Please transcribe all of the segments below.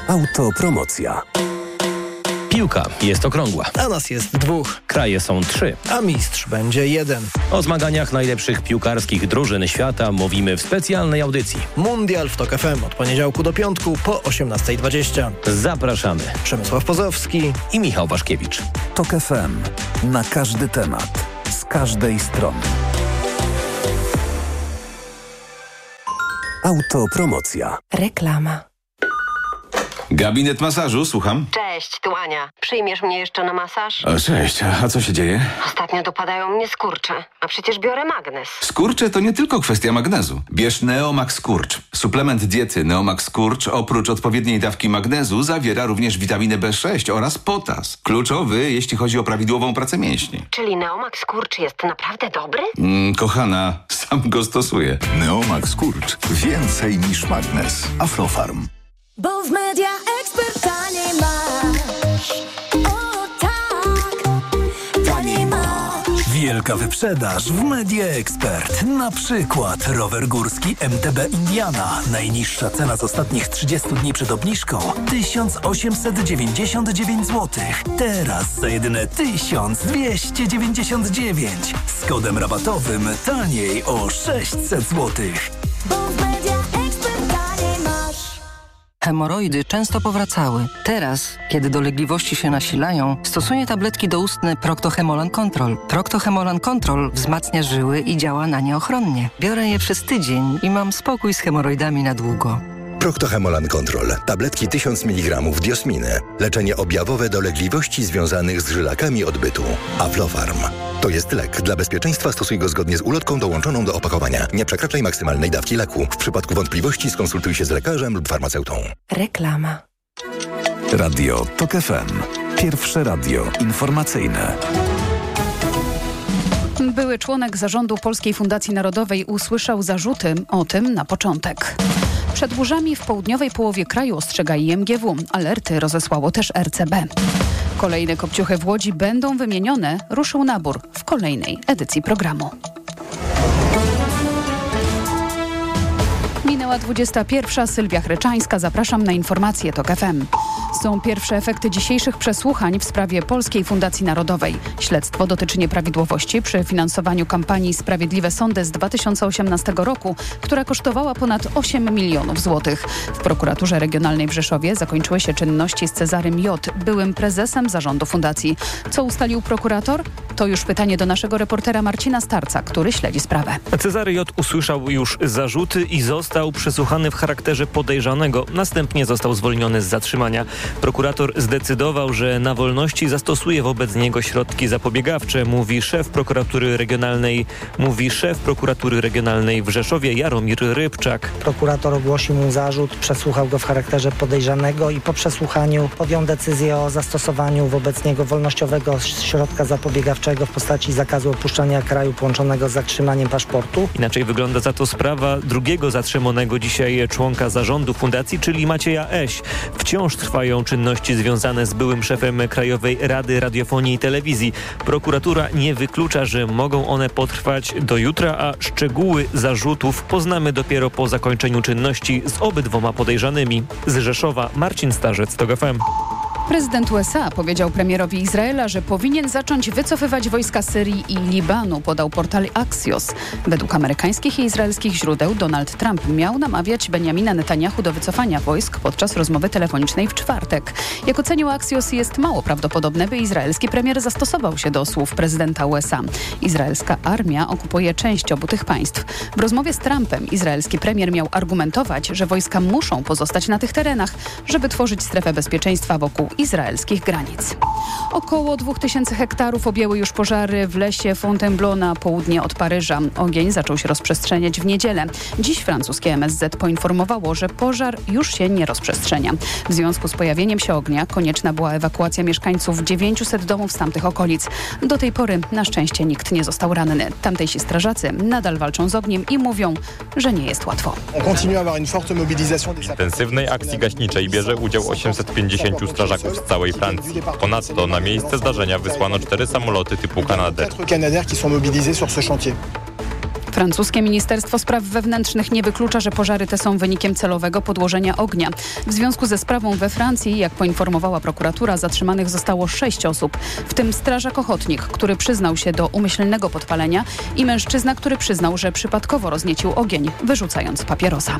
Autopromocja. Piłka jest okrągła. A nas jest 2. Kraje są 3. A mistrz będzie 1. O zmaganiach najlepszych piłkarskich drużyn świata mówimy w specjalnej audycji. Mundial w TOK FM od poniedziałku do piątku po 18:20. Zapraszamy. Przemysław Pozowski i Michał Waszkiewicz. TOK FM. Na każdy temat. Z każdej strony. Autopromocja. Reklama. Gabinet masażu, słucham. Cześć, tu Ania. Przyjmiesz mnie jeszcze na masaż? O, cześć, a co się dzieje? Ostatnio dopadają mnie skurcze, a przecież biorę magnes. Skurcze to nie tylko kwestia magnezu. Bierz Neomax Skurcz. Suplement diety Neomax Skurcz oprócz odpowiedniej dawki magnezu zawiera również witaminę B6 oraz potas. Kluczowy, jeśli chodzi o prawidłową pracę mięśni. Czyli Neomax Skurcz jest naprawdę dobry? Kochana, sam go stosuję. Neomax Skurcz. Więcej niż magnes. Aflofarm. Bo w Media Expert taniej masz. O tak, taniej masz. Wielka wyprzedaż w Media Expert. Na przykład rower górski MTB Indiana. Najniższa cena z ostatnich 30 dni przed obniżką 1899 zł. Teraz za jedyne 1299. Z kodem rabatowym taniej o 600 zł. Bo w Media Expert taniej masz. Hemoroidy często powracały. Teraz, kiedy dolegliwości się nasilają, stosuję tabletki doustne Procto-Hemolan Control. Procto-Hemolan Control wzmacnia żyły i działa na nie ochronnie. Biorę je przez tydzień i mam spokój z hemoroidami na długo. Procto-Hemolan Control. Tabletki 1000 mg diosminy. Leczenie objawowe dolegliwości związanych z żylakami odbytu. Aflofarm. To jest lek. Dla bezpieczeństwa stosuj go zgodnie z ulotką dołączoną do opakowania. Nie przekraczaj maksymalnej dawki leku. W przypadku wątpliwości skonsultuj się z lekarzem lub farmaceutą. Reklama. Radio TOK FM. Pierwsze radio informacyjne. Były członek zarządu Polskiej Fundacji Narodowej usłyszał zarzuty o tym na początek. Przed burzami w południowej połowie kraju ostrzega IMGW. Alerty rozesłało też RCB. Kolejne kopciuchy w Łodzi będą wymienione. Ruszył nabór w kolejnej edycji programu. Minęła 21. Sylwia Chryczańska. Zapraszam na informacje TOK FM. Są pierwsze efekty dzisiejszych przesłuchań w sprawie Polskiej Fundacji Narodowej. Śledztwo dotyczy nieprawidłowości przy finansowaniu kampanii Sprawiedliwe Sądy z 2018 roku, która kosztowała ponad 8 milionów złotych. W prokuraturze regionalnej w Rzeszowie zakończyły się czynności z Cezarym J., byłym prezesem zarządu fundacji. Co ustalił prokurator? To już pytanie do naszego reportera Marcina Starca, który śledzi sprawę. Cezary J. usłyszał już zarzuty i został przesłuchany w charakterze podejrzanego. Następnie został zwolniony z zatrzymania. Prokurator zdecydował, że na wolności zastosuje wobec niego środki zapobiegawcze, mówi szef prokuratury regionalnej w Rzeszowie Jaromir Rybczak. Prokurator ogłosił mu zarzut, przesłuchał go w charakterze podejrzanego i po przesłuchaniu podjął decyzję o zastosowaniu wobec niego wolnościowego środka zapobiegawczego w postaci zakazu opuszczania kraju połączonego z zatrzymaniem paszportu. Inaczej wygląda za to sprawa drugiego zatrzymanego dzisiaj członka zarządu fundacji, czyli Macieja Eś. Wciąż trwają czynności związane z byłym szefem Krajowej Rady Radiofonii i Telewizji. Prokuratura nie wyklucza, że mogą one potrwać do jutra, a szczegóły zarzutów poznamy dopiero po zakończeniu czynności z obydwoma podejrzanymi. Z Rzeszowa Marcin Starzec, TOK FM. Prezydent USA powiedział premierowi Izraela, że powinien zacząć wycofywać wojska Syrii i Libanu, podał portal Axios. Według amerykańskich i izraelskich źródeł Donald Trump miał namawiać Benjamina Netanyahu do wycofania wojsk podczas rozmowy telefonicznej w czwartek. Jak ocenił Axios, jest mało prawdopodobne, by izraelski premier zastosował się do słów prezydenta USA. Izraelska armia okupuje część obu tych państw. W rozmowie z Trumpem izraelski premier miał argumentować, że wojska muszą pozostać na tych terenach, żeby tworzyć strefę bezpieczeństwa wokół izraelskich granic. Około 2000 hektarów objęły już pożary w lesie Fontainebleau na południe od Paryża. Ogień zaczął się rozprzestrzeniać w niedzielę. Dziś francuskie MSZ poinformowało, że pożar już się nie rozprzestrzenia. W związku z pojawieniem się ognia konieczna była ewakuacja mieszkańców 900 domów z tamtych okolic. Do tej pory na szczęście nikt nie został ranny. Tamtejsi strażacy nadal walczą z ogniem i mówią, że nie jest łatwo. W intensywnej akcji gaśniczej bierze udział 850 strażaków z całej Francji. Ponadto na miejsce zdarzenia wysłano 4 samoloty typu Canadair. Francuskie Ministerstwo Spraw Wewnętrznych nie wyklucza, że pożary te są wynikiem celowego podłożenia ognia. W związku ze sprawą we Francji, jak poinformowała prokuratura, zatrzymanych zostało 6 osób, w tym strażak ochotnik, który przyznał się do umyślnego podpalenia i mężczyzna, który przyznał, że przypadkowo rozniecił ogień, wyrzucając papierosa.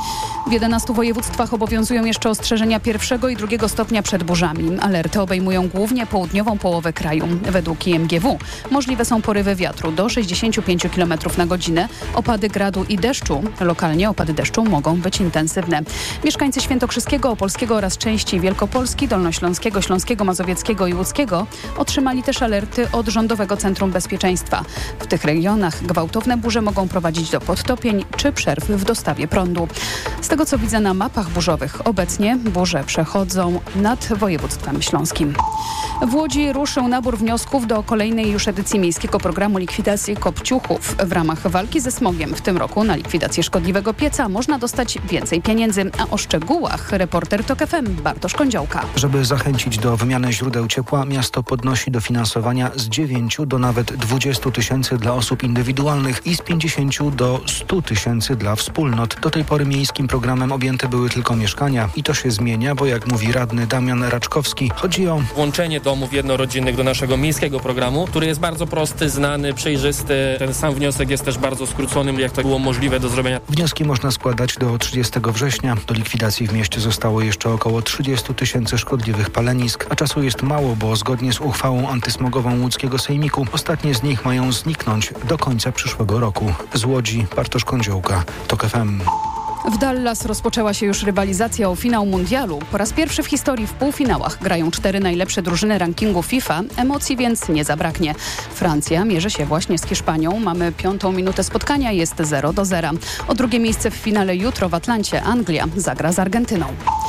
W 11 województwach obowiązują jeszcze ostrzeżenia 1. i 2. stopnia przed burzami. Alerty obejmują głównie południową połowę kraju. Według IMGW możliwe są porywy wiatru do 65 km na godzinę, opady gradu i deszczu. Lokalnie opady deszczu mogą być intensywne. Mieszkańcy Świętokrzyskiego, Opolskiego oraz części Wielkopolski, Dolnośląskiego, Śląskiego, Mazowieckiego i Łódzkiego otrzymali też alerty od Rządowego Centrum Bezpieczeństwa. W tych regionach gwałtowne burze mogą prowadzić do podtopień czy przerw w dostawie prądu. Z tego co widzę na mapach burzowych, obecnie burze przechodzą nad województwem śląskim. W Łodzi ruszył nabór wniosków do kolejnej już edycji miejskiego programu likwidacji kopciuchów. W ramach walki ze smogiem w tym roku na likwidację szkodliwego pieca można dostać więcej pieniędzy. A o szczegółach reporter TOK FM Bartosz Kądziołka. Żeby zachęcić do wymiany źródeł ciepła, miasto podnosi dofinansowania z 9 do nawet 20 tysięcy dla osób indywidualnych i z 50 do 100 tysięcy dla wspólnot. Do tej pory miejskim programem objęte były tylko mieszkania i to się zmienia, bo jak mówi radny Damian Raczkowski, chodzi o włączenie domów jednorodzinnych do naszego miejskiego programu, który jest bardzo prosty, znany, przejrzysty. Ten sam wniosek jest też bardzo skrócony, jak to było możliwe do zrobienia. Wnioski można składać do 30 września. Do likwidacji w mieście zostało jeszcze około 30 tysięcy szkodliwych palenisk, a czasu jest mało, bo zgodnie z uchwałą antysmogową łódzkiego sejmiku ostatnie z nich mają zniknąć do końca przyszłego roku. Z Łodzi Bartosz Kądziołka, TOK FM. W Dallas rozpoczęła się już rywalizacja o finał mundialu. Po raz pierwszy w historii w półfinałach grają 4 najlepsze drużyny rankingu FIFA. Emocji więc nie zabraknie. Francja mierzy się właśnie z Hiszpanią. Mamy 5. minutę spotkania, jest 0-0. O drugie miejsce w finale jutro w Atlancie Anglia zagra z Argentyną.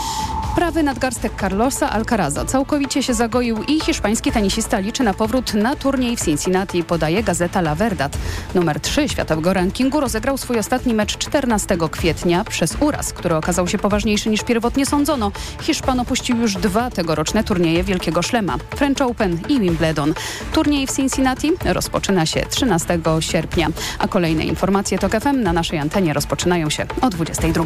Prawy nadgarstek Carlosa Alcaraza całkowicie się zagoił i hiszpański tenisista liczy na powrót na turniej w Cincinnati, podaje gazeta La Verdad. Numer 3 światowego rankingu rozegrał swój ostatni mecz 14 kwietnia. Przez uraz, który okazał się poważniejszy niż pierwotnie sądzono, Hiszpan opuścił już 2 tegoroczne turnieje Wielkiego Szlema, French Open i Wimbledon. Turniej w Cincinnati rozpoczyna się 13 sierpnia, a kolejne informacje TOK FM na naszej antenie rozpoczynają się o 22.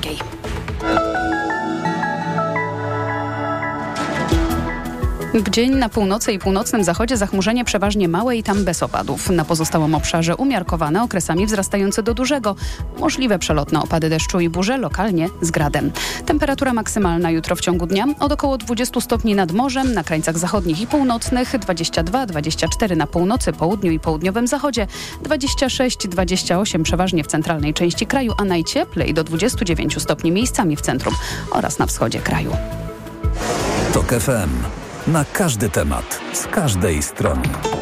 W dzień na północy i północnym zachodzie zachmurzenie przeważnie małe i tam bez opadów. Na pozostałym obszarze umiarkowane, okresami wzrastające do dużego. Możliwe przelotne opady deszczu i burze, lokalnie z gradem. Temperatura maksymalna jutro w ciągu dnia od około 20 stopni nad morzem, na krańcach zachodnich i północnych, 22-24 na północy, południu i południowym zachodzie, 26-28 przeważnie w centralnej części kraju, a najcieplej do 29 stopni miejscami w centrum oraz na wschodzie kraju. TOK FM. Na każdy temat, z każdej strony.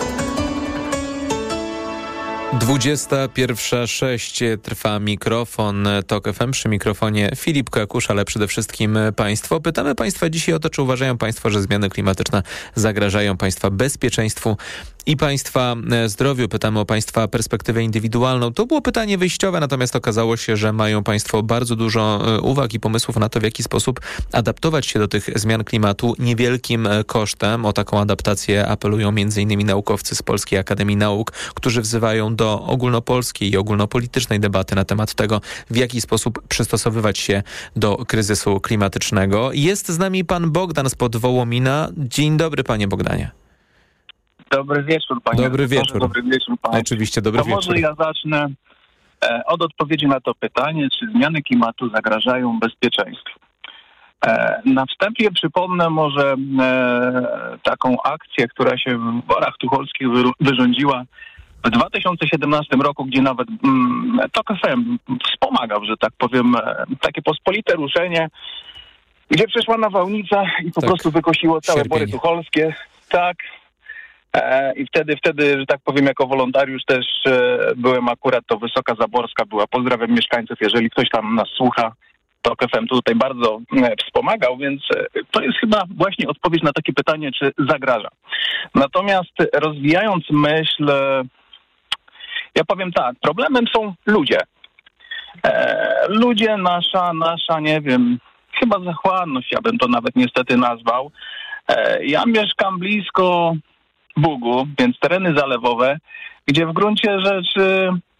21:06 trwa mikrofon TOK FM. Przy mikrofonie Filip Kakusz, ale przede wszystkim Państwo. Pytamy Państwa dzisiaj o to, czy uważają Państwo, że zmiany klimatyczne zagrażają Państwa bezpieczeństwu i Państwa zdrowiu. Pytamy o Państwa perspektywę indywidualną. To było pytanie wyjściowe, natomiast okazało się, że mają Państwo bardzo dużo uwag i pomysłów na to, w jaki sposób adaptować się do tych zmian klimatu niewielkim kosztem. O taką adaptację apelują m.in. naukowcy z Polskiej Akademii Nauk, którzy wzywają do ogólnopolskiej i ogólnopolitycznej debaty na temat tego, w jaki sposób przystosowywać się do kryzysu klimatycznego. Jest z nami pan Bogdan spod Wołomina. Dzień dobry, panie Bogdanie. Dobry wieczór, panie. Dobry wieczór. Dobry wieczór, panie. Oczywiście, dobry wieczór. Może ja zacznę od odpowiedzi na to pytanie, czy zmiany klimatu zagrażają bezpieczeństwu. Na wstępie przypomnę może taką akcję, która się w Borach Tucholskich wyrządziła w 2017 roku, gdzie nawet TOK FM wspomagał, że tak powiem, takie pospolite ruszenie, gdzie przeszła nawałnica i po prostu wykosiło całe Bory Tucholskie. Tak. I wtedy, że tak powiem, jako wolontariusz też byłem akurat, to Wysoka Zaborska była. Pozdrawiam mieszkańców, jeżeli ktoś tam nas słucha. TOK FM tutaj bardzo wspomagał, więc to jest chyba właśnie odpowiedź na takie pytanie, czy zagraża. Natomiast rozwijając myśl, ja powiem tak, problemem są ludzie. Ludzie, nasza, nie wiem, chyba zachłanność, ja bym to nawet niestety nazwał. Ja mieszkam blisko Bugu, więc tereny zalewowe, gdzie w gruncie rzeczy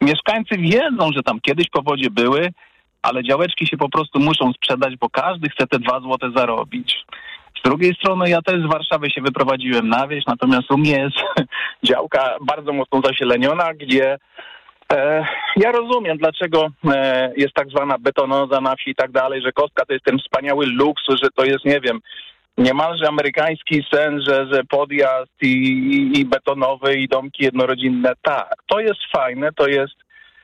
Mieszkańcy wiedzą, że tam kiedyś powodzie były, ale działeczki się po prostu muszą sprzedać, bo każdy chce te 2 złote zarobić. Z drugiej strony ja też z Warszawy się wyprowadziłem na wieś, natomiast u mnie jest działka bardzo mocno zasieleniona, gdzie ja rozumiem, dlaczego jest tak zwana betonoza na wsi i tak dalej, że kostka to jest ten wspaniały luksus, że to jest, nie wiem, niemalże amerykański sen, że podjazd i betonowy i domki jednorodzinne. Tak, to jest fajne, to jest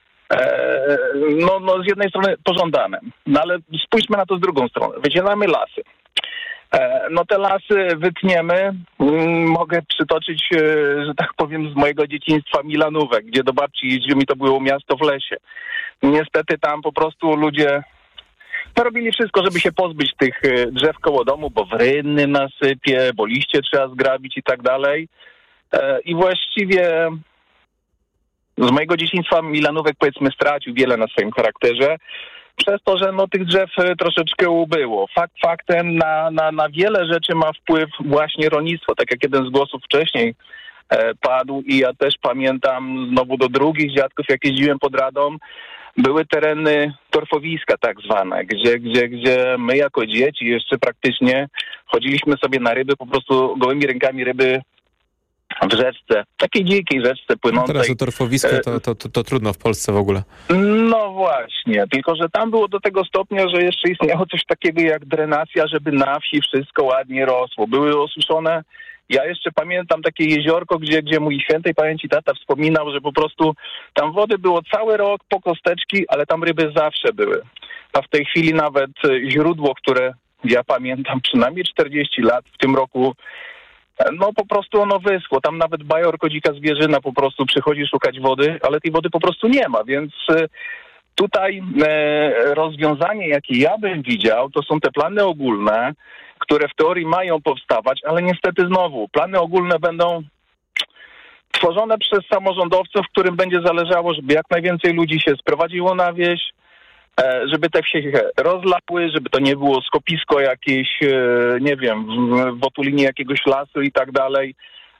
z jednej strony pożądane, no ale spójrzmy na to z drugą strony. Wycienamy lasy. No te lasy wytniemy. Mogę przytoczyć, że tak powiem, z mojego dzieciństwa Milanówek, gdzie do babci jeździłem i to było miasto w lesie. Niestety tam po prostu ludzie robili wszystko, żeby się pozbyć tych drzew koło domu, bo wrynny nasypie, bo liście trzeba zgrabić i tak dalej. I właściwie z mojego dzieciństwa Milanówek, powiedzmy, stracił wiele na swoim charakterze, przez to, że tych drzew troszeczkę ubyło. Faktem na wiele rzeczy ma wpływ właśnie rolnictwo, tak jak jeden z głosów wcześniej padł i ja też pamiętam znowu do drugich dziadków, jak jeździłem pod Radą, były tereny torfowiska tak zwane, gdzie my jako dzieci jeszcze praktycznie chodziliśmy sobie na ryby, po prostu gołymi rękami ryby w rzeczce, takiej dzikiej rzeczce płynącej. Teraz o torfowisko to trudno w Polsce w ogóle. No właśnie, tylko że tam było do tego stopnia, że jeszcze istniało coś takiego jak drenacja, żeby na wsi wszystko ładnie rosło. Były osuszone. Ja jeszcze pamiętam takie jeziorko, gdzie mój świętej pamięci tata wspominał, że po prostu tam wody było cały rok po kosteczki, ale tam ryby zawsze były. A w tej chwili nawet źródło, które ja pamiętam przynajmniej 40 lat, w tym roku po prostu ono wyschło. Tam nawet bajorko, dzika zwierzyna po prostu przychodzi szukać wody, ale tej wody po prostu nie ma, więc tutaj rozwiązanie, jakie ja bym widział, to są te plany ogólne, które w teorii mają powstawać, ale niestety znowu, plany ogólne będą tworzone przez samorządowców, którym będzie zależało, żeby jak najwięcej ludzi się sprowadziło na wieś, żeby te wsie się rozlały, żeby to nie było skopisko jakieś, nie wiem, w otulinie jakiegoś lasu i tak dalej.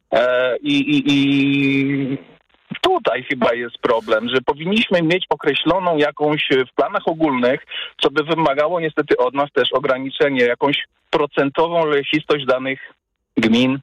I tutaj chyba jest problem, że powinniśmy mieć określoną jakąś w planach ogólnych, co by wymagało niestety od nas też ograniczenie, jakąś procentową lesistość danych gmin.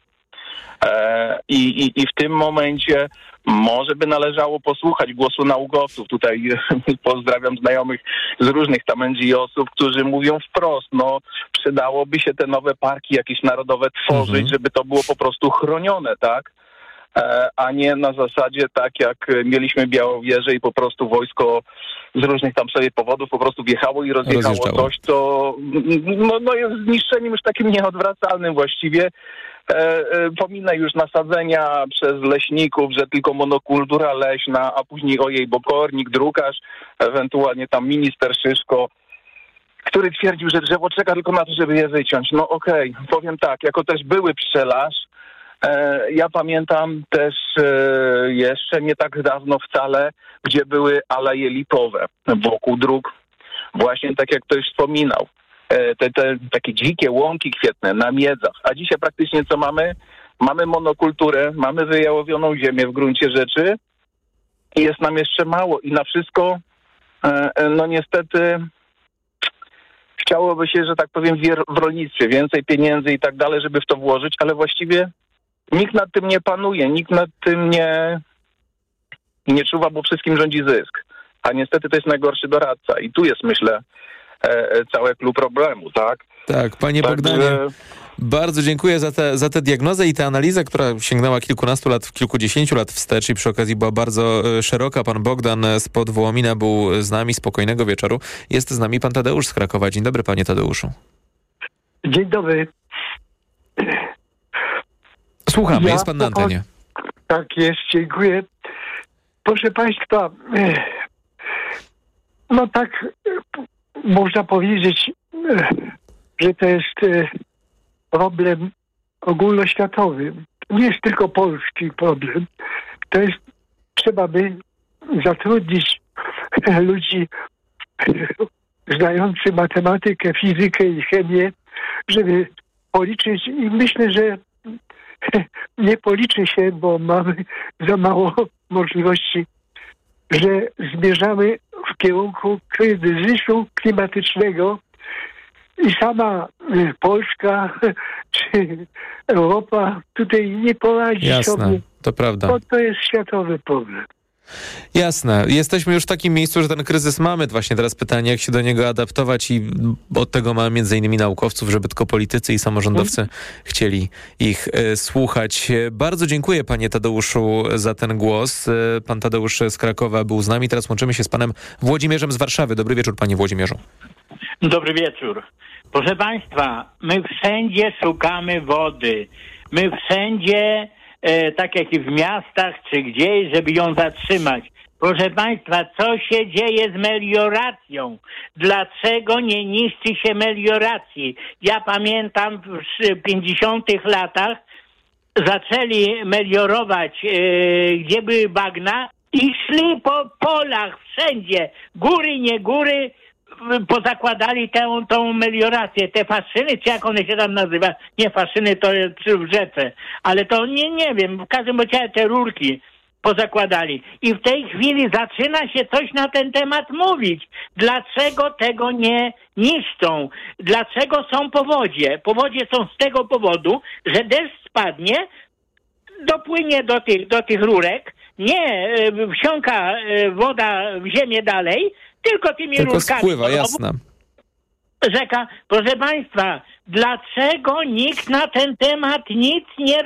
I w tym momencie może by należało posłuchać głosu naukowców. Tutaj pozdrawiam znajomych z różnych tam NGO-sów, którzy mówią wprost, przydałoby się te nowe parki jakieś narodowe tworzyć, żeby to było po prostu chronione, tak? A nie na zasadzie tak jak mieliśmy Białowieżę i po prostu wojsko z różnych tam sobie powodów po prostu wjechało i rozjechało coś, co jest zniszczeniem już takim nieodwracalnym właściwie. Pominę już nasadzenia przez leśników, że tylko monokultura leśna, a później bo kornik, drukarz, ewentualnie tam minister Szyszko, który twierdził, że drzewo czeka tylko na to, żeby je wyciąć. Powiem tak, jako też były pszczelarz, ja pamiętam też jeszcze nie tak dawno wcale, gdzie były aleje lipowe wokół dróg, właśnie tak jak ktoś wspominał. Te takie dzikie łąki kwietne na miedzach. A dzisiaj praktycznie co mamy? Mamy monokulturę, mamy wyjałowioną ziemię w gruncie rzeczy i jest nam jeszcze mało. I na wszystko, niestety chciałoby się, że tak powiem, w rolnictwie więcej pieniędzy i tak dalej, żeby w to włożyć, ale właściwie nikt nad tym nie panuje, nikt nad tym nie czuwa, bo wszystkim rządzi zysk. A niestety to jest najgorszy doradca. I tu jest, myślę, całe clue problemu, tak? Tak, panie Bogdanie, bardzo dziękuję za tę diagnozę i tę analizę, która sięgnęła kilkunastu lat, kilkudziesięciu lat wstecz i przy okazji była bardzo szeroka. Pan Bogdan spod Wołomina był z nami. Spokojnego wieczoru. Jest z nami pan Tadeusz z Krakowa. Dzień dobry, panie Tadeuszu. Dzień dobry. Słuchamy, jest pan na antenie. Tak jest, dziękuję. Proszę państwa, można powiedzieć, że to jest problem ogólnoświatowy. To nie jest tylko polski problem. To jest, trzeba by zatrudnić ludzi znających matematykę, fizykę i chemię, żeby policzyć i myślę, że nie policzy się, bo mamy za mało możliwości że zmierzamy w kierunku kryzysu klimatycznego i sama Polska czy Europa tutaj nie poradzi sobie. To prawda. Bo to jest światowy problem. Jasne. Jesteśmy już w takim miejscu, że ten kryzys mamy. Właśnie teraz pytanie, jak się do niego adaptować i od tego mamy między innymi naukowców, żeby tylko politycy i samorządowcy chcieli ich słuchać. Bardzo dziękuję panie Tadeuszu za ten głos. Pan Tadeusz z Krakowa był z nami. Teraz łączymy się z panem Włodzimierzem z Warszawy. Dobry wieczór, panie Włodzimierzu. Dobry wieczór. Proszę państwa, my wszędzie szukamy wody. My wszędzie, tak jak i w miastach czy gdzieś, żeby ją zatrzymać. Proszę państwa, co się dzieje z melioracją? Dlaczego nie niszczy się melioracji? Ja pamiętam w 50 latach zaczęli meliorować, gdzie były bagna i szli po polach wszędzie, góry, nie góry, pozakładali tą meliorację, te faszyny, czy jak one się tam nazywa? Nie faszyny, to jest w rzece, ale to nie wiem, w każdym razie te rurki pozakładali. I w tej chwili zaczyna się coś na ten temat mówić. Dlaczego tego nie niszczą? Dlaczego są powodzie? Powodzie są z tego powodu, że deszcz spadnie, dopłynie do tych rurek, nie wsiąka woda w ziemię dalej, tylko tymi rurkami. Spływa, jasne. Rzeka, proszę państwa, dlaczego nikt na ten temat nic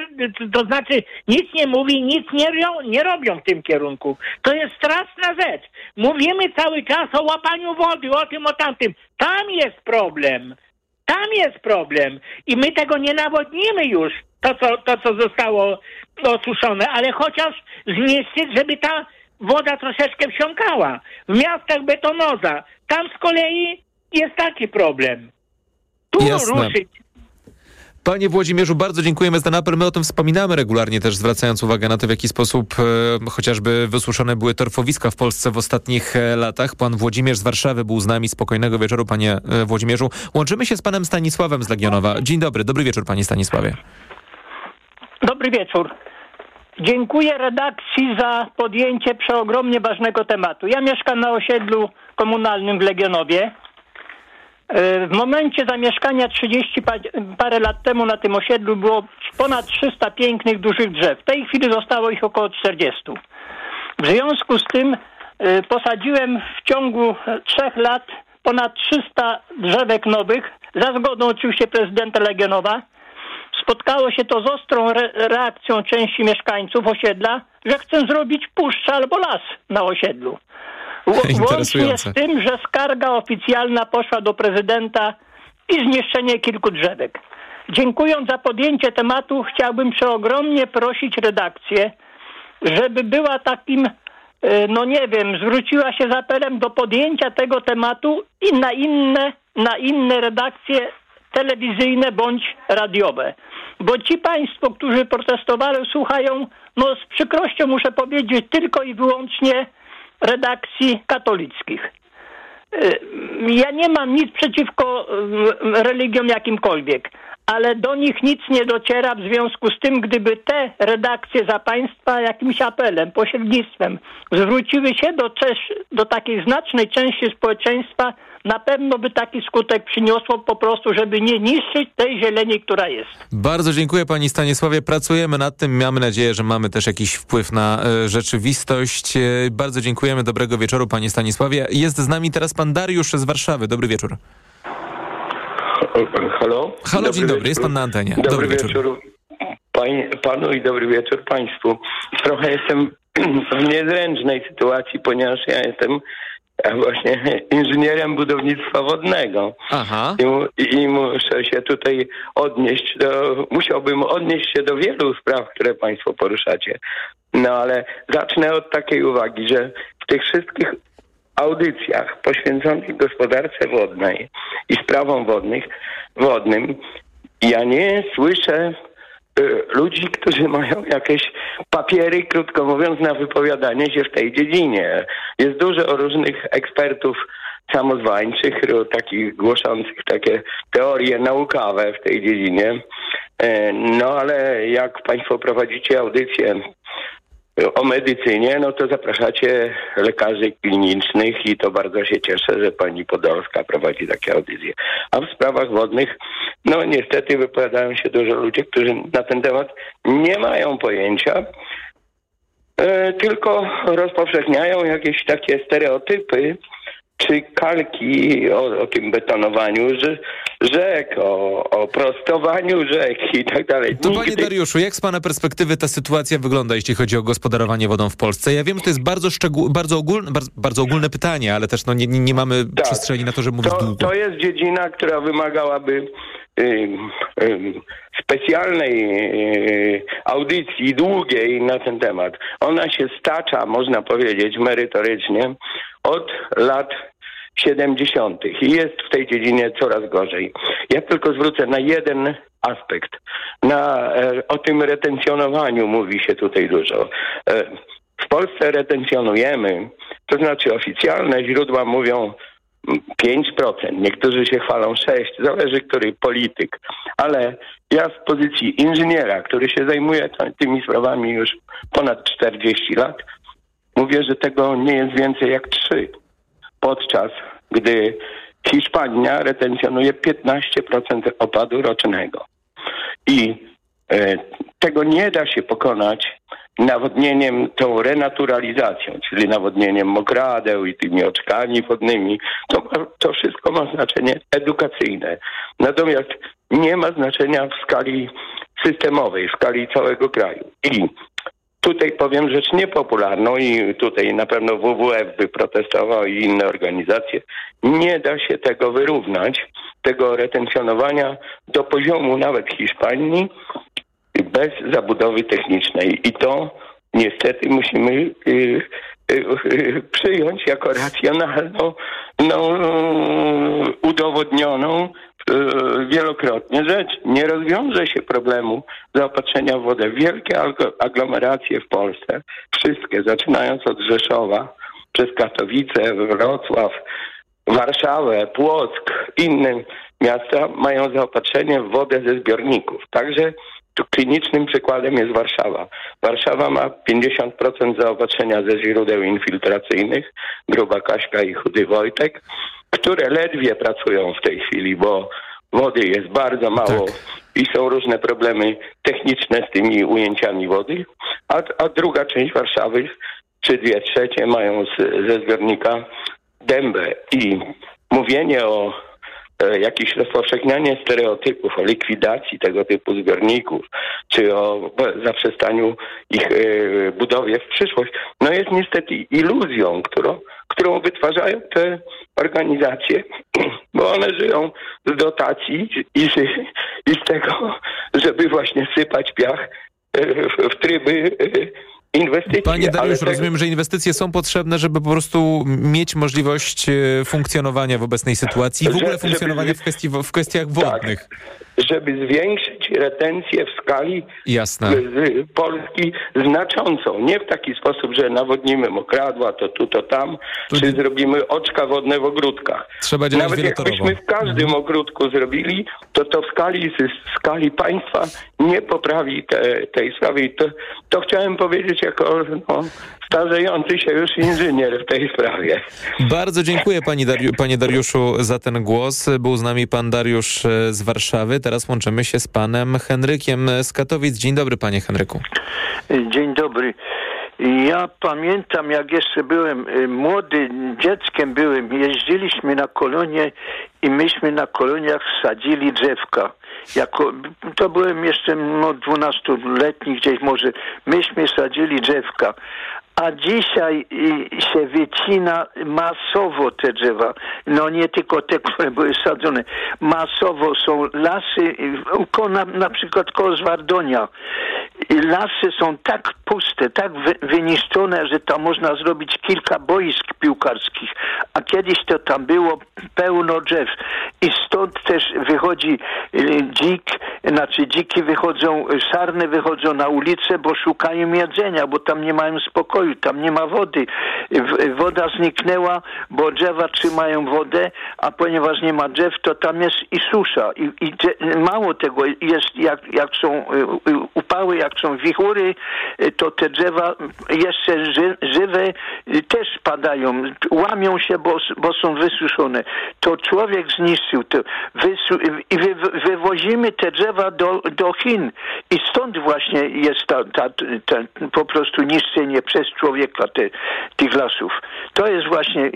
nie mówi, nic nie robią w tym kierunku? To jest straszna rzecz. Mówimy cały czas o łapaniu wody, o tym, o tamtym. Tam jest problem. Tam jest problem. I my tego nie nawodnimy już, to co zostało osuszone, ale chociaż zniszczyć, żeby ta woda troszeczkę wsiąkała. W miastach betonoza. Tam z kolei jest taki problem. Tu ruszyć. Panie Włodzimierzu, bardzo dziękujemy za ten apel. My o tym wspominamy regularnie też, zwracając uwagę na to, w jaki sposób chociażby wysuszone były torfowiska w Polsce w ostatnich latach. Pan Włodzimierz z Warszawy był z nami. Spokojnego wieczoru, panie Włodzimierzu. Łączymy się z panem Stanisławem z Legionowa. Dzień dobry. Dobry wieczór, panie Stanisławie. Dobry wieczór. Dziękuję redakcji za podjęcie przeogromnie ważnego tematu. Ja mieszkam na osiedlu komunalnym w Legionowie. W momencie zamieszkania 30 parę lat temu na tym osiedlu było ponad 300 pięknych, dużych drzew. W tej chwili zostało ich około 40. W związku z tym posadziłem w ciągu 3 lat ponad 300 drzewek nowych, za zgodą oczywiście prezydenta Legionowa. Spotkało się to z ostrą reakcją części mieszkańców osiedla, że chcą zrobić puszczę albo las na osiedlu. Łącznie z tym, że skarga oficjalna poszła do prezydenta i zniszczenie kilku drzewek. Dziękując za podjęcie tematu, chciałbym przeogromnie prosić redakcję, żeby była takim, zwróciła się z apelem do podjęcia tego tematu i na inne redakcje telewizyjne bądź radiowe. Bo ci państwo, którzy protestowali, słuchają, z przykrością muszę powiedzieć, tylko i wyłącznie redakcji katolickich. Ja nie mam nic przeciwko religiom jakimkolwiek, ale do nich nic nie dociera, w związku z tym, gdyby te redakcje za państwa jakimś apelem, pośrednictwem zwróciły się do takiej znacznej części społeczeństwa, na pewno by taki skutek przyniosło po prostu, żeby nie niszczyć tej zieleni, która jest. Bardzo dziękuję pani Stanisławie. Pracujemy nad tym. Mamy nadzieję, że mamy też jakiś wpływ na rzeczywistość. Bardzo dziękujemy. Dobrego wieczoru panie Stanisławie. Jest z nami teraz pan Dariusz z Warszawy. Dobry wieczór. Halo? Halo, dzień dobry. Jest pan na antenie. Dobry wieczór panu i dobry wieczór państwu. Trochę jestem w niezręcznej sytuacji, ponieważ ja jestem właśnie inżynierem budownictwa wodnego. Aha. I muszę się tutaj musiałbym odnieść się do wielu spraw, które państwo poruszacie. No ale zacznę od takiej uwagi, że w tych wszystkich audycjach poświęconych gospodarce wodnej i sprawom wodnym ja nie słyszę ludzi, którzy mają jakieś papiery, krótko mówiąc, na wypowiadanie się w tej dziedzinie. Jest dużo różnych ekspertów samozwańczych, takich głoszących takie teorie naukowe w tej dziedzinie. No ale jak państwo prowadzicie audycję o medycynie, no to zapraszacie lekarzy klinicznych i to bardzo się cieszę, że pani Podolska prowadzi takie audycje. A w sprawach wodnych, no niestety wypowiadają się dużo ludzi, którzy na ten temat nie mają pojęcia, tylko rozpowszechniają jakieś takie stereotypy czy kalki o tym betonowaniu rzek, o prostowaniu rzek i tak dalej. To panie Dariuszu, jak z pana perspektywy ta sytuacja wygląda, jeśli chodzi o gospodarowanie wodą w Polsce? Ja wiem, że to jest bardzo ogólne pytanie, ale też nie mamy przestrzeni na to, żeby mówić długo. To jest dziedzina, która wymagałaby specjalnej audycji długiej na ten temat. Ona się stacza, można powiedzieć, merytorycznie od lat 70. i jest w tej dziedzinie coraz gorzej. Ja tylko zwrócę na jeden aspekt. O tym retencjonowaniu mówi się tutaj dużo. W Polsce retencjonujemy, to znaczy oficjalne źródła mówią 5%, niektórzy się chwalą 6%, zależy który polityk. Ale ja z pozycji inżyniera, który się zajmuje tymi sprawami już ponad 40 lat, mówię, że tego nie jest więcej jak 3%. Podczas gdy Hiszpania retencjonuje 15% opadu rocznego. I tego nie da się pokonać nawodnieniem, tą renaturalizacją, czyli nawodnieniem mokradeł i tymi oczkami wodnymi. To wszystko ma znaczenie edukacyjne. Natomiast nie ma znaczenia w skali systemowej, w skali całego kraju. I tutaj powiem rzecz niepopularną i tutaj na pewno WWF by protestował i inne organizacje. Nie da się tego wyrównać, tego retencjonowania do poziomu nawet Hiszpanii bez zabudowy technicznej. I to niestety musimy przyjąć jako racjonalną, udowodnioną wielokrotnie rzecz. Nie rozwiąże się problemu zaopatrzenia w wodę. Wielkie aglomeracje w Polsce, wszystkie, zaczynając od Rzeszowa, przez Katowice, Wrocław, Warszawę, Płock, inne miasta mają zaopatrzenie w wodę ze zbiorników. Także tu klinicznym przykładem jest Warszawa. Warszawa ma 50% zaopatrzenia ze źródeł infiltracyjnych, Gruba Kaśka i Chudy Wojtek, które ledwie pracują w tej chwili, bo wody jest bardzo mało i są różne problemy techniczne z tymi ujęciami wody, a druga część Warszawy, czy 2/3 mają ze zbiornika dębę. I mówienie o jakieś rozpowszechnianie stereotypów, o likwidacji tego typu zbiorników, czy o zaprzestaniu ich budowie w przyszłość, no jest niestety iluzją, którą wytwarzają te organizacje, bo one żyją z dotacji i z tego, żeby właśnie sypać piach w tryby inwestycji. Panie Dariuszu, rozumiem, że inwestycje są potrzebne, żeby po prostu mieć możliwość funkcjonowania w obecnej sytuacji i w ogóle funkcjonowania w kwestiach wodnych. Tak, żeby zwiększyć retencję w skali Polski znaczącą. Nie w taki sposób, że nawodnimy mokradła, to tu, to tam, czy zrobimy oczka wodne w ogródkach. Trzeba działać nawet wielotorowo. jakbyśmy w każdym ogródku zrobili, to w skali państwa nie poprawi tej sprawy. I to chciałem powiedzieć jako starzejący się już inżynier w tej sprawie. Bardzo dziękuję panie Dariuszu za ten głos. Był z nami pan Dariusz z Warszawy. Teraz łączymy się z panem Henrykiem z Katowic. Dzień dobry, panie Henryku. Dzień dobry. Ja pamiętam, jak jeszcze byłem młodym dzieckiem jeździliśmy na kolonie i myśmy na koloniach sadzili drzewka. To byłem jeszcze 12-letni gdzieś może. Myśmy sadzili drzewka. A dzisiaj się wycina masowo te drzewa. No nie tylko te, które były sadzone. Masowo są lasy, na przykład koło Zwardonia. Lasy są tak puste, tak wyniszczone, że tam można zrobić kilka boisk piłkarskich. A kiedyś to tam było pełno drzew. I stąd też wychodzi dzik znaczy dziki wychodzą, sarny wychodzą na ulicę, bo szukają jedzenia, bo tam nie mają spokoju, tam nie ma wody. Woda zniknęła, bo drzewa trzymają wodę, a ponieważ nie ma drzew, to tam jest i susza. I mało tego jest, jak są upały, jak są wichury, to te drzewa jeszcze żywe też padają, łamią się, bo są wysuszone. To człowiek zniszczył to. I wywozimy te drzewa do Chin. I stąd właśnie jest po prostu niszczenie przez człowieka tych lasów. To jest właśnie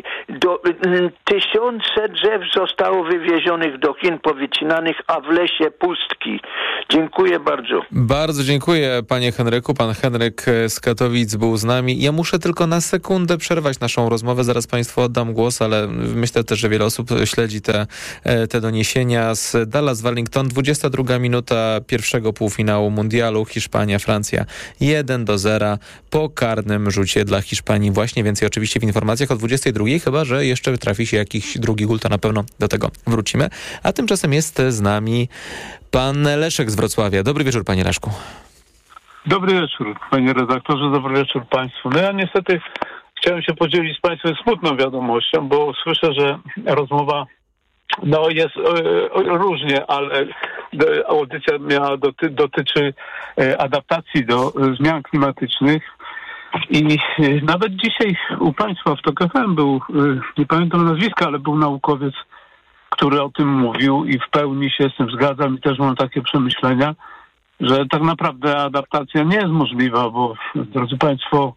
tysiące drzew zostało wywiezionych do Chin, powycinanych, a w lesie pustki. Dziękuję bardzo. Bardzo dziękuję, panie Henryku. Pan Henryk z Katowic był z nami. Ja muszę tylko na sekundę przerwać naszą rozmowę. Zaraz państwu oddam głos, ale myślę też, że wiele osób śledzi te doniesienia z Dallas Wellington. 22 minuta pierwszego półfinału mundialu. Hiszpania, Francja 1-0 po karnym rzucie dla Hiszpanii. Właśnie więcej oczywiście w informacjach o 22, chyba że jeszcze trafi się jakiś drugi gól, to na pewno do tego wrócimy. A tymczasem jest z nami pan Leszek z Wrocławia. Dobry wieczór, panie Leszku. Dobry wieczór, panie redaktorze, dobry wieczór państwu. No ja niestety chciałem się podzielić z państwem smutną wiadomością, bo słyszę, że rozmowa jest różnie, ale audycja dotyczy adaptacji do zmian klimatycznych i nawet dzisiaj u państwa w TOK FM był, nie pamiętam nazwiska, ale był naukowiec, który o tym mówił i w pełni się z tym zgadzam i też mam takie przemyślenia, że tak naprawdę adaptacja nie jest możliwa, bo, drodzy państwo,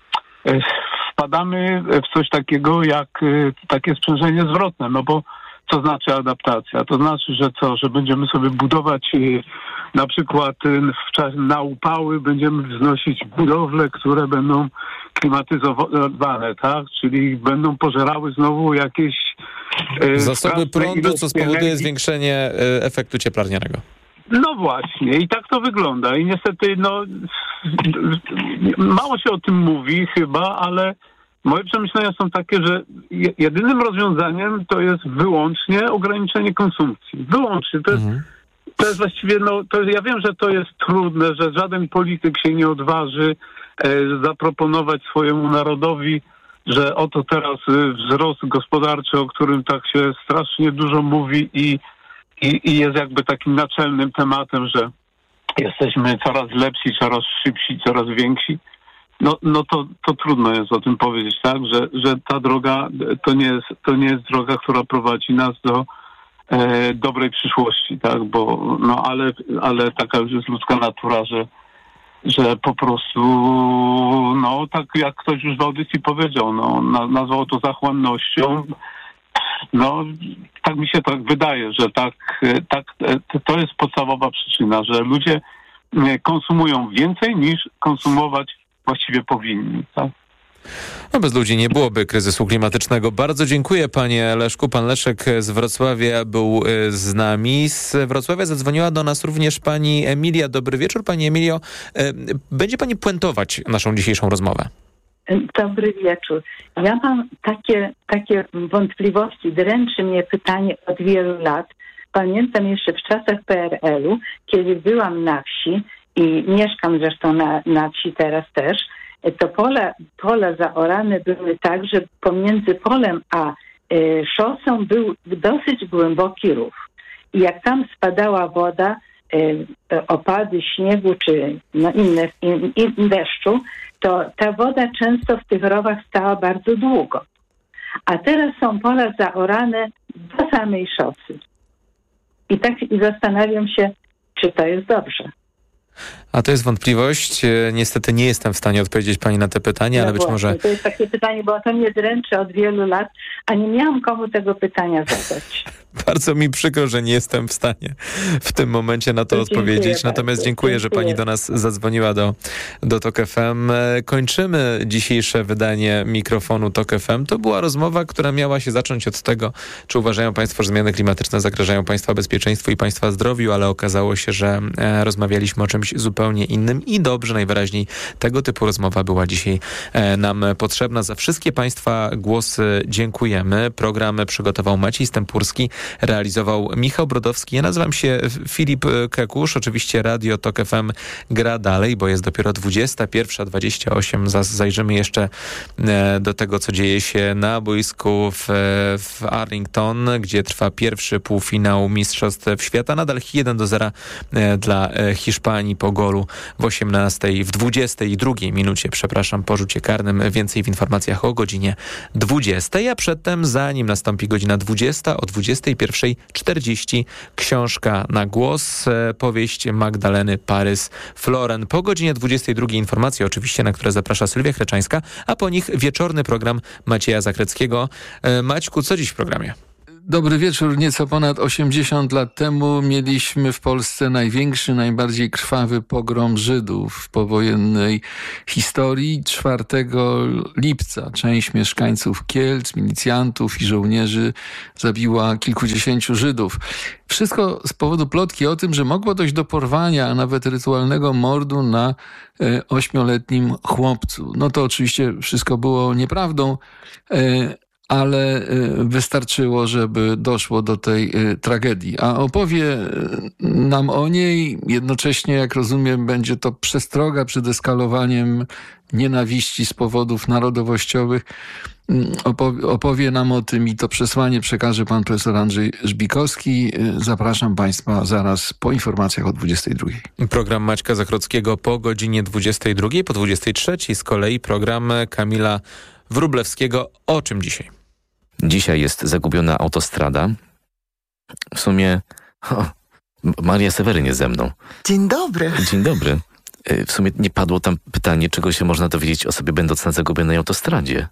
wpadamy w coś takiego jak takie sprzężenie zwrotne, no bo co znaczy adaptacja? To znaczy, że że będziemy sobie budować na przykład na upały będziemy wznosić budowle, które będą klimatyzowane, tak? Czyli będą pożerały znowu jakieś zasoby prądu, co spowoduje zwiększenie efektu cieplarnianego. No właśnie, i tak to wygląda. I niestety, mało się o tym mówi chyba, ale moje przemyślenia są takie, że jedynym rozwiązaniem to jest wyłącznie ograniczenie konsumpcji. Wyłącznie. To jest właściwie, ja wiem, że to jest trudne, że żaden polityk się nie odważy zaproponować swojemu narodowi, że oto teraz wzrost gospodarczy, o którym tak się strasznie dużo mówi i jest jakby takim naczelnym tematem, że jesteśmy coraz lepsi, coraz szybsi, coraz więksi. To trudno jest o tym powiedzieć, tak? Że ta droga to nie jest droga, która prowadzi nas do dobrej przyszłości, tak? Bo ale taka już jest ludzka natura, że po prostu tak jak ktoś już w audycji powiedział, nazwał to zachłannością. Tak mi się tak wydaje, że to jest podstawowa przyczyna, że ludzie konsumują więcej niż konsumować właściwie powinni, tak? Bez ludzi nie byłoby kryzysu klimatycznego. Bardzo dziękuję, panie Leszku. Pan Leszek z Wrocławia był z nami. Z Wrocławia zadzwoniła do nas również pani Emilia. Dobry wieczór, pani Emilio. Będzie pani puentować naszą dzisiejszą rozmowę. Dobry wieczór. Ja mam takie wątpliwości. Dręczy mnie pytanie od wielu lat. Pamiętam jeszcze w czasach PRL-u, kiedy byłam na wsi i mieszkam zresztą na wsi teraz też, to pola zaorane były tak, że pomiędzy polem a szosą był dosyć głęboki rów. I jak tam spadała woda, opady śniegu czy inne deszczu, to ta woda często w tych rowach stała bardzo długo. A teraz są pola zaorane do samej szosy. I zastanawiam się, czy to jest dobrze. A to jest wątpliwość. Niestety nie jestem w stanie odpowiedzieć pani na te pytania, ale być może... To jest takie pytanie, bo to mnie dręczy od wielu lat, a nie miałam komu tego pytania zadać. Bardzo mi przykro, że nie jestem w stanie w tym momencie na to odpowiedzieć. Natomiast dziękuję, że pani do nas zadzwoniła do TOK FM. Kończymy dzisiejsze wydanie mikrofonu TOK FM. To była rozmowa, która miała się zacząć od tego, czy uważają państwo, że zmiany klimatyczne zagrażają państwa bezpieczeństwu i państwa zdrowiu, ale okazało się, że rozmawialiśmy o czymś zupełnie innym i dobrze, najwyraźniej tego typu rozmowa była dzisiaj nam potrzebna. Za wszystkie państwa głosy dziękujemy. Program przygotował Maciej Stępurski. realizował Michał Brodowski. Ja nazywam się Filip Kekusz. Oczywiście Radio Tok FM gra dalej, bo jest dopiero 21:28. Zajrzymy jeszcze do tego, co dzieje się na boisku w Arlington, gdzie trwa pierwszy półfinał Mistrzostw Świata. Nadal 1-0 dla Hiszpanii po golu w 22 minucie, po rzucie karnym. Więcej w informacjach o godzinie 20. A przedtem, zanim nastąpi godzina 20, o 21:40 książka na głos, powieść Magdaleny Parys-Floren. Po godzinie 22 informacje oczywiście, na które zaprasza Sylwia Chreczańska, a po nich wieczorny program Macieja Zakreckiego. Maćku, co dziś w programie? Dobry wieczór. Nieco ponad 80 lat temu mieliśmy w Polsce największy, najbardziej krwawy pogrom Żydów w powojennej historii. 4 lipca część mieszkańców Kielc, milicjantów i żołnierzy zabiła kilkudziesięciu Żydów. Wszystko z powodu plotki o tym, że mogło dojść do porwania, a nawet rytualnego mordu na 8-letnim chłopcu. No to oczywiście wszystko było nieprawdą, ale wystarczyło, żeby doszło do tej tragedii. A opowie nam o niej, jednocześnie, jak rozumiem, będzie to przestroga przed eskalowaniem nienawiści z powodów narodowościowych. Opowie nam o tym i to przesłanie przekaże pan profesor Andrzej Żbikowski. Zapraszam państwa zaraz po informacjach o 22. Program Maćka Zachrockiego po godzinie 22, po 23 z kolei program Kamila Wróblewskiego. O czym dzisiaj? Dzisiaj jest zagubiona autostrada. W sumie Maria Seweryn jest ze mną. Dzień dobry. Dzień dobry. W sumie nie padło tam pytanie, czego się można dowiedzieć o sobie będąc na zagubionej autostradzie.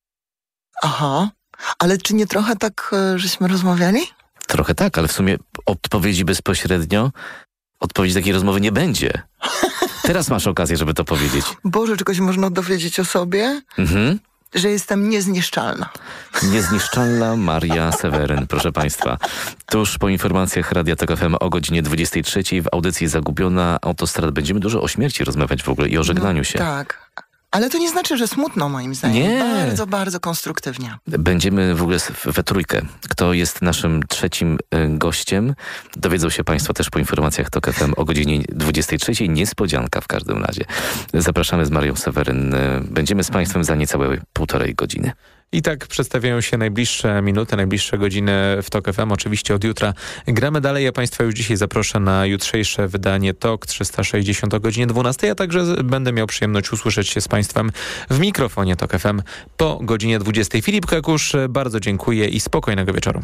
Aha, ale czy nie trochę tak, żeśmy rozmawiali? Trochę tak, ale w sumie odpowiedzi bezpośrednio, odpowiedzi takiej rozmowy nie będzie. Teraz masz okazję, żeby to powiedzieć. Boże, czegoś można dowiedzieć o sobie? Mhm. Że jestem niezniszczalna. Niezniszczalna Maria Seweryn, proszę państwa. Tuż po informacjach Radia Tok FM o godzinie 23 w audycji Zagubiona autostrada będziemy dużo o śmierci rozmawiać w ogóle i o żegnaniu się. Tak. Ale to nie znaczy, że smutno moim zdaniem. Nie. Bardzo, bardzo konstruktywnie. Będziemy w ogóle we trójkę. Kto jest naszym trzecim gościem? Dowiedzą się państwo też po informacjach Tok FM o godzinie 23. Niespodzianka w każdym razie. Zapraszamy z Marią Seweryn. Będziemy z państwem za niecałe 1,5 godziny. I tak przedstawiają się najbliższe minuty, najbliższe godziny w Tok FM. Oczywiście od jutra gramy dalej. Ja państwa już dzisiaj zaproszę na jutrzejsze wydanie Tok 360 o godzinie 12, a także będę miał przyjemność usłyszeć się z państwem w mikrofonie Tok FM po godzinie 20. Filip Kekusz, bardzo dziękuję i spokojnego wieczoru.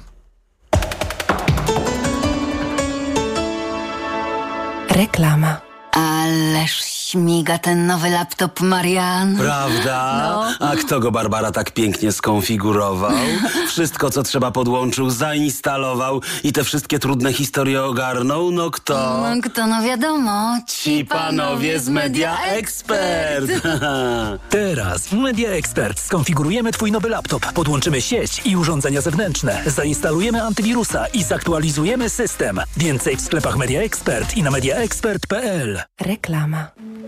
Reklama. Ależ śmiga ten nowy laptop, Marian. Prawda? No. A kto go, Barbara, tak pięknie skonfigurował? Wszystko, co trzeba, podłączył, zainstalował i te wszystkie trudne historie ogarnął? No kto? Kto, no wiadomo. Ci panowie z Media Expert. Teraz w Media Expert skonfigurujemy twój nowy laptop, podłączymy sieć i urządzenia zewnętrzne, zainstalujemy antywirusa i zaktualizujemy system. Więcej w sklepach Media Expert i na mediaexpert.pl. Reklama.